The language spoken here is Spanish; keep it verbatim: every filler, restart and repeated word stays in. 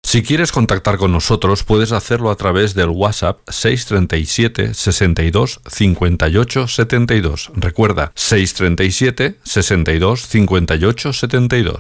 Si quieres contactar con nosotros, puedes hacerlo a través del WhatsApp seis treinta y siete, sesenta y dos, cincuenta y ocho, setenta y dos. Recuerda, seis treinta y siete, sesenta y dos, cincuenta y ocho, setenta y dos.